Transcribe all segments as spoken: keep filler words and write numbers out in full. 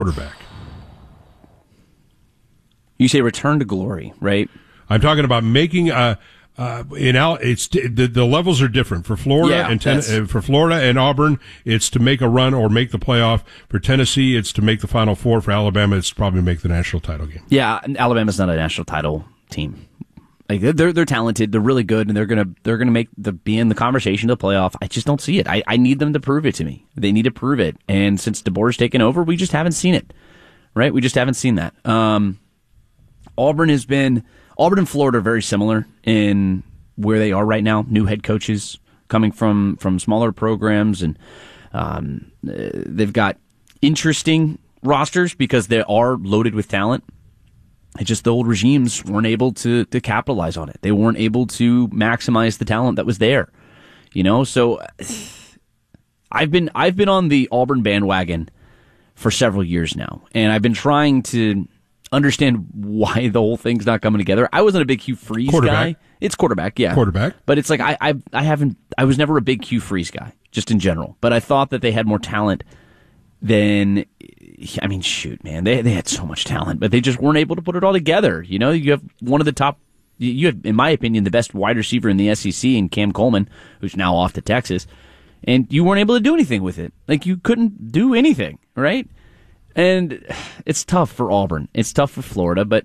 quarterback. You say return to glory, right? I'm talking about making a. Uh, in Al, it's the, the levels are different for Florida Yeah, and ten, uh, for Florida and Auburn. It's to make a run or make the playoff. For Tennessee, it's to make the Final Four. For Alabama, it's to probably make the national title game. Yeah, Alabama's not a national title team. Like they're they're talented, they're really good, and they're gonna they're gonna make the be in the conversation to the playoff. I just don't see it. I, I need them to prove it to me. They need to prove it. And since DeBoer's taken over, we just haven't seen it. Right? We just haven't seen that. Um, Auburn has been. Auburn and Florida are very similar in where they are right now. New head coaches coming from, from smaller programs, and um, uh, they've got interesting rosters because they are loaded with talent. It's just the old regimes weren't able to, to capitalize on it. They weren't able to maximize the talent that was there. You know, so I've been I've been on the Auburn bandwagon for several years now, and I've been trying to understand why the whole thing's not coming together. I wasn't a big Hugh Freeze guy. It's quarterback, yeah. Quarterback. But it's like I, I I haven't I was never a big Hugh Freeze guy, just in general. But I thought that they had more talent than I mean, shoot, man. They they had so much talent, but they just weren't able to put it all together. You know, you have one of the top you have, in my opinion, the best wide receiver in the S E C in Cam Coleman, who's now off to Texas, and you weren't able to do anything with it. Like you couldn't do anything, right? And it's tough for Auburn. It's tough for Florida, but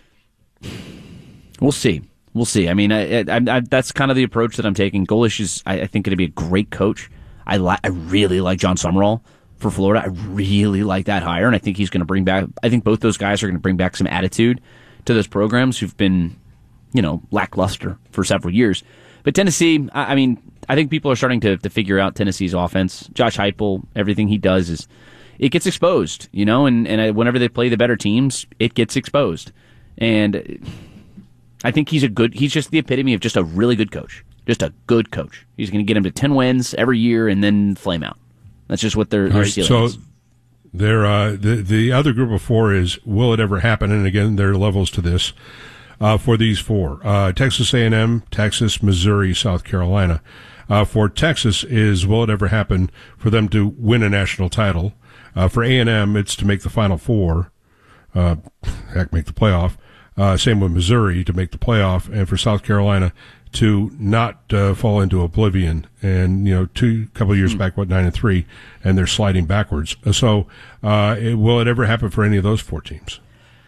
we'll see. We'll see. I mean, I, I, I, that's kind of the approach that I'm taking. Golish is, I, I think, going to be a great coach. I, li- I really like John Summerall for Florida. I really like that hire, and I think he's going to bring back. I think both those guys are going to bring back some attitude to those programs who've been, you know, lackluster for several years. But Tennessee, I, I mean, I think people are starting to, to figure out Tennessee's offense. Josh Heupel, everything he does is. It gets exposed, you know, and, and whenever they play the better teams, it gets exposed. And I think he's a good, he's just the epitome of just a really good coach. Just a good coach. He's going to get him to ten wins every year and then flame out. That's just what their, their right, ceiling so is. There, uh, the, the other group of four is, will it ever happen? And again, there are levels to this. Uh, for these four, uh, Texas A and M, Texas, Missouri, South Carolina. Uh, for Texas is, will it ever happen for them to win a national title? Uh, for A and M, it's to make the Final Four, uh, heck, make the playoff. Uh, same with Missouri, to make the playoff. And for South Carolina, to not uh, fall into oblivion. And, you know, two couple of years hmm. back, what, nine and three, and they're sliding backwards. So, uh, it, will it ever happen for any of those four teams?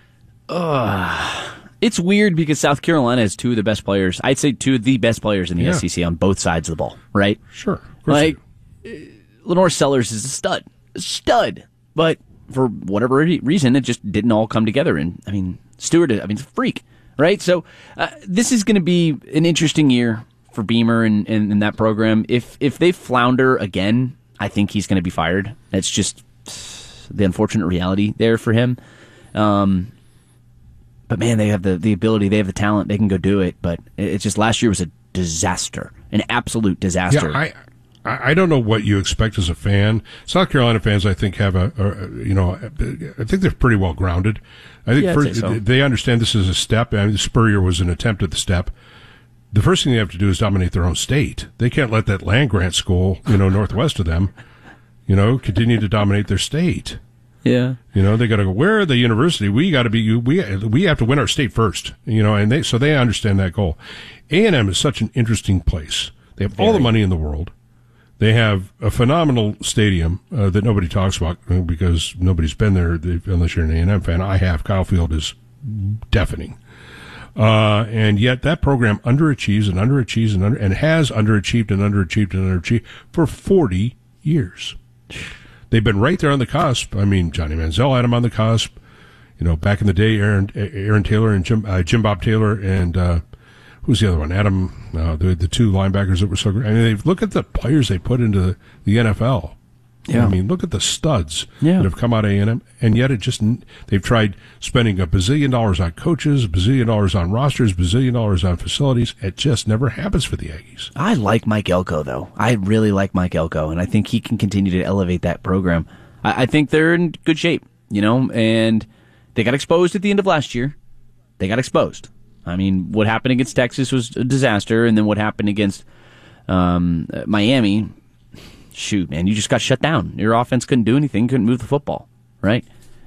Uh, it's weird because South Carolina has two of the best players. I'd say two of the best players in the yeah. S E C on both sides of the ball, right? Sure. Like, Lenore Sellers is a stud. Stud, but for whatever reason, it just didn't all come together. And I mean, Stewart, I mean, it's a freak, right? So uh, this is going to be an interesting year for Beamer and, and, and that program. If if they flounder again, I think he's going to be fired. That's just the unfortunate reality there for him. Um, but man, they have the the ability, they have the talent, they can go do it. But it's just last year was a disaster, an absolute disaster. Yeah, I. I don't know what you expect as a fan. South Carolina fans, I think, have a, a you know, I think they're pretty well grounded. I think, yeah, first, I'd say so. They understand this is a step. I mean, Spurrier was an attempt at the step. The first thing they have to do is dominate their own state. They can't let that land grant school, you know, northwest of them, you know, continue to dominate their state. Yeah. You know, they got to go, where are the university? We got to be, we, we have to win our state first, you know, and they, so they understand that goal. A and M is such an interesting place. They have Very. all the money in the world. They have a phenomenal stadium uh, that nobody talks about because nobody's been there unless you're an A and M fan. I have. Kyle Field is deafening. Uh, and yet that program underachieves and underachieves and, under, and has underachieved and underachieved and underachieved for forty years. They've been right there on the cusp. I mean, Johnny Manziel had them on the cusp. You know, back in the day, Aaron, Aaron Taylor and Jim, uh, Jim Bob Taylor and, uh, who's the other one? Adam, uh, the the two linebackers that were so great. I mean, they look at the players they put into the, the N F L. Yeah. I mean, look at the studs yeah. that have come out of A and M, and yet it just, they've tried spending a bazillion dollars on coaches, a bazillion dollars on rosters, a bazillion dollars on facilities. It just never happens for the Aggies. I like Mike Elko, though. I really like Mike Elko, and I think he can continue to elevate that program. I, I think they're in good shape, you know, and they got exposed at the end of last year. They got exposed. I mean, what happened against Texas was a disaster, and then what happened against um, Miami, shoot, man, you just got shut down. Your offense couldn't do anything, couldn't move the football, right?